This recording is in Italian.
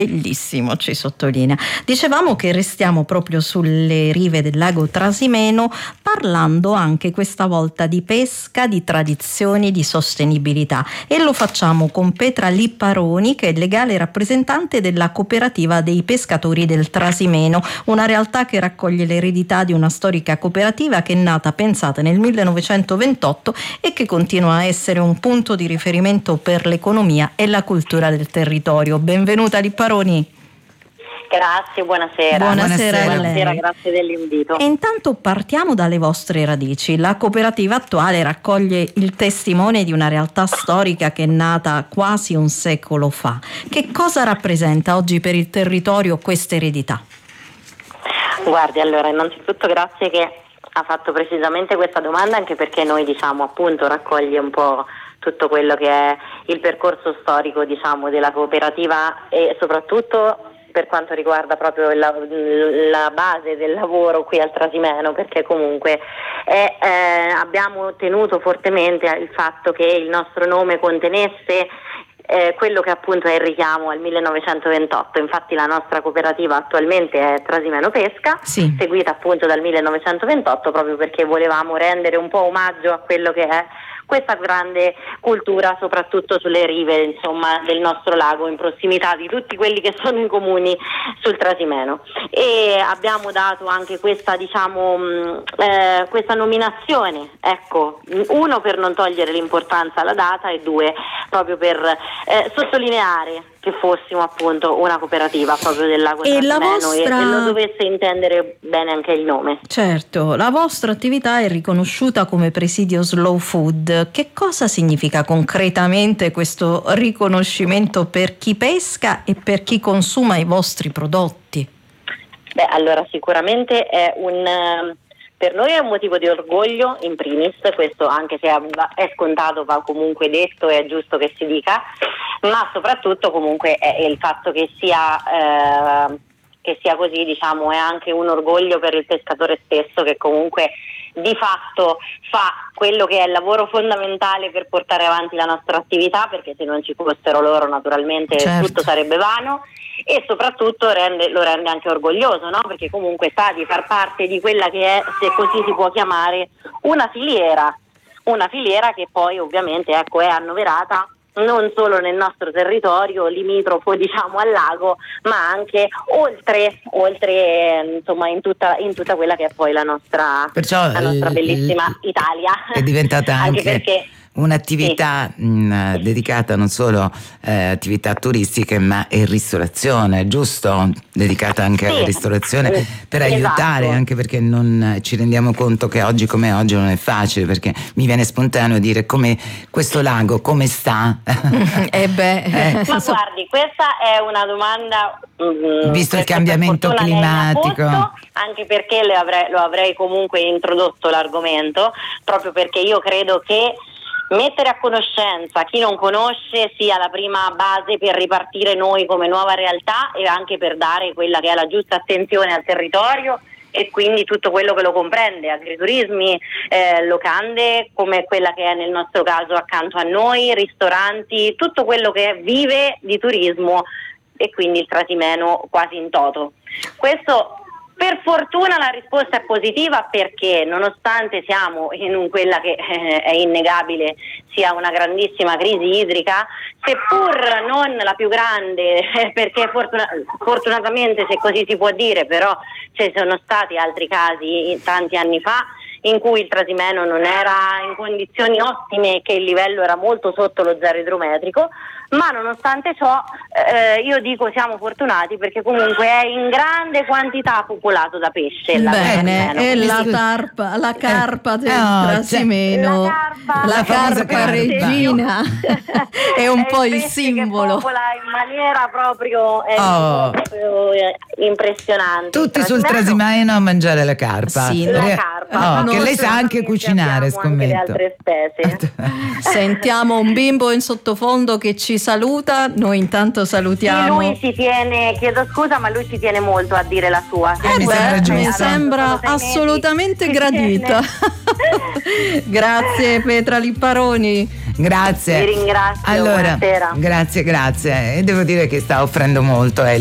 Bellissimo, ci sottolinea. Dicevamo che restiamo proprio sulle rive del lago Trasimeno, parlando anche questa volta di pesca, di tradizioni, di sostenibilità, e lo facciamo con Petra Lipparoni, che è legale rappresentante della cooperativa dei pescatori del Trasimeno, una realtà che raccoglie l'eredità di una storica cooperativa che è nata, pensate, nel 1928 e che continua a essere un punto di riferimento per l'economia e la cultura del territorio. Benvenuta Lipparoni. Grazie, buonasera. Buonasera, grazie dell'invito. E intanto partiamo dalle vostre radici. La cooperativa attuale raccoglie il testimone di una realtà storica che è nata quasi un secolo fa. Che cosa rappresenta oggi per il territorio questa eredità? Guardi, allora, innanzitutto grazie che ha fatto precisamente questa domanda, anche perché noi appunto raccoglie un po' tutto quello che è il percorso storico della cooperativa e soprattutto per quanto riguarda proprio la base del lavoro qui al Trasimeno, perché comunque abbiamo tenuto fortemente al fatto che il nostro nome contenesse quello che appunto è il richiamo al 1928. Infatti la nostra cooperativa attualmente è Trasimeno Pesca, sì, seguita appunto dal 1928, proprio perché volevamo rendere un po' omaggio a quello che è questa grande cultura, soprattutto sulle rive del nostro lago, in prossimità di tutti quelli che sono i comuni sul Trasimeno. E abbiamo dato anche questa questa nominazione, uno per non togliere l'importanza alla data e due proprio per sottolineare che fossimo appunto una cooperativa proprio del lago Trasimeno e lo dovesse intendere bene anche il nome. Certo, la vostra attività è riconosciuta come presidio Slow Food. Che cosa significa concretamente questo riconoscimento per chi pesca e per chi consuma i vostri prodotti? Allora sicuramente per noi è un motivo di orgoglio in primis, questo anche se è scontato, va comunque detto e è giusto che si dica, ma soprattutto comunque è il fatto che sia così, è anche un orgoglio per il pescatore stesso, che comunque di fatto fa quello che è il lavoro fondamentale per portare avanti la nostra attività, perché se non ci fossero loro naturalmente tutto sarebbe vano, e soprattutto lo rende anche orgoglioso, no? Perché comunque sa di far parte di quella che è, se così si può chiamare, una filiera che poi ovviamente è annoverata non solo nel nostro territorio limitrofo al lago, ma anche oltre in tutta quella che è poi la nostra bellissima Italia. È diventata anche perché un'attività dedicata non solo attività turistiche, ma è ristorazione, giusto? Dedicata anche alla ristorazione per aiutare, anche perché non ci rendiamo conto che oggi come oggi non è facile, perché mi viene spontaneo dire come questo lago come sta. Ma guardi, questa è una domanda visto il cambiamento climatico, anche perché lo avrei comunque introdotto l'argomento, proprio perché io credo che mettere a conoscenza chi non conosce sia la prima base per ripartire noi come nuova realtà e anche per dare quella che è la giusta attenzione al territorio e quindi tutto quello che lo comprende, agriturismi, locande come quella che è nel nostro caso accanto a noi, ristoranti, tutto quello che vive di turismo e quindi il Trasimeno quasi in toto. Questo per fortuna la risposta è positiva, perché nonostante siamo in quella che è innegabile sia una grandissima crisi idrica, seppur non la più grande, perché fortunatamente, se così si può dire, però ci sono stati altri casi tanti anni fa in cui il Trasimeno non era in condizioni ottime e che il livello era molto sotto lo zero idrometrico, ma nonostante ciò io dico siamo fortunati, perché comunque è in grande quantità popolato da pesce. Bene, è la carpa del Trasimeno, la carpa regina è un po' il simbolo. Che popola in maniera proprio impressionante. Tutti sul Trasimeno a mangiare la carpa. Sì, la carpa. Che lei sa anche cucinare, scommetto. Anche le altre spese. Sentiamo un bimbo in sottofondo che ci saluta, noi intanto salutiamo. Sì, lui ci tiene, chiedo scusa, ma lui ci tiene molto a dire la sua. Mi sembra assolutamente gradita. Grazie Petra Lipparoni. Grazie. Vi ringrazio. Allora, buonasera. grazie. E devo dire che sta offrendo molto.